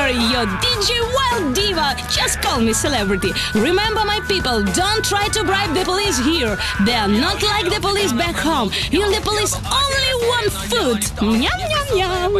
here, your DJ Wild Diva. Just call me celebrity. Remember, my people, don't try to bribe the police here. They are not like the police back home. In the police only want food. Nyam, nyam, nyam.